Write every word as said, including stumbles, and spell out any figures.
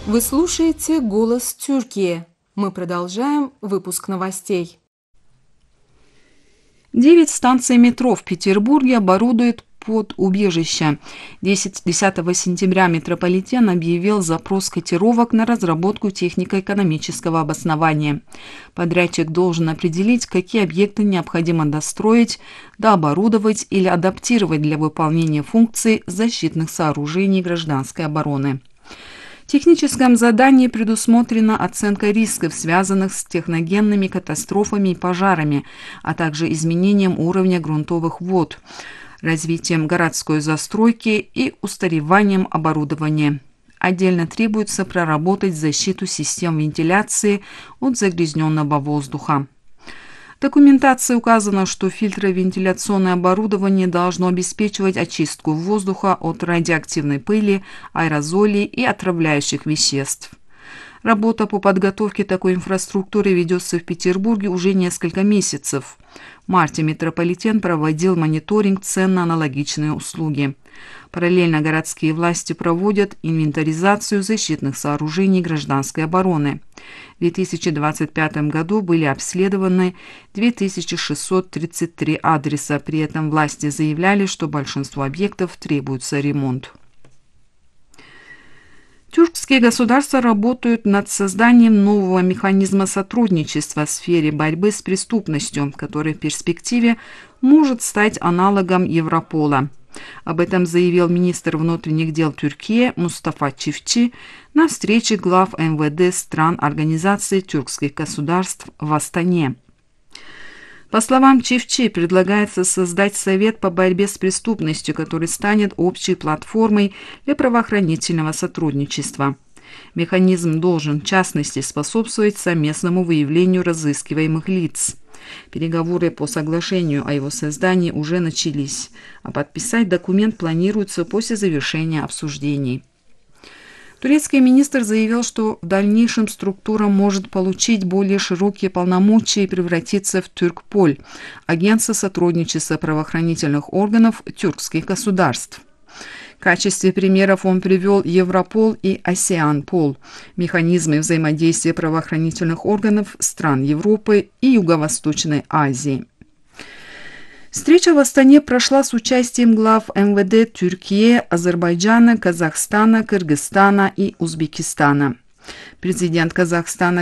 Вы слушаете «Голос Тюркии». Мы продолжаем выпуск новостей. Девять станций метро в Петербурге оборудуют под убежища. десятого сентября метрополитен объявил запрос котировок на разработку технико-экономического обоснования. Подрядчик должен определить, какие объекты необходимо достроить, дооборудовать или адаптировать для выполнения функций защитных сооружений гражданской обороны. В техническом задании предусмотрена оценка рисков, связанных с техногенными катастрофами и пожарами, а также изменением уровня грунтовых вод, развитием городской застройки и устареванием оборудования. Отдельно требуется проработать защиту систем вентиляции от загрязненного воздуха. В документации указано, что фильтровентиляционное оборудование должно обеспечивать очистку воздуха от радиоактивной пыли, аэрозолей и отравляющих веществ. Работа по подготовке такой инфраструктуры ведется в Петербурге уже несколько месяцев. В марте метрополитен проводил мониторинг цен на аналогичные услуги. Параллельно городские власти проводят инвентаризацию защитных сооружений гражданской обороны. В две тысячи двадцать пятом году были обследованы две тысячи шестьсот тридцать три адреса, при этом власти заявляли, что большинству объектов требуется ремонт. Тюркские государства работают над созданием нового механизма сотрудничества в сфере борьбы с преступностью, который в перспективе может стать аналогом Европола. Об этом заявил министр внутренних дел Тюркии Мустафа Чифчи на встрече глав эм вэ дэ стран Организации тюркских государств в Астане. По словам Чифчи, предлагается создать Совет по борьбе с преступностью, который станет общей платформой для правоохранительного сотрудничества. Механизм должен, в частности, способствовать совместному выявлению разыскиваемых лиц. Переговоры по соглашению о его создании уже начались, а подписать документ планируется после завершения обсуждений. Турецкий министр заявил, что в дальнейшем структура может получить более широкие полномочия и превратиться в Тюркполь – агентство сотрудничества правоохранительных органов тюркских государств. В качестве примеров он привел Европол и Асианпол – механизмы взаимодействия правоохранительных органов стран Европы и Юго-Восточной Азии. Встреча в Астане прошла с участием глав эм вэ дэ Türkiye, Азербайджана, Казахстана, Кыргызстана и Узбекистана. Президент Казахстана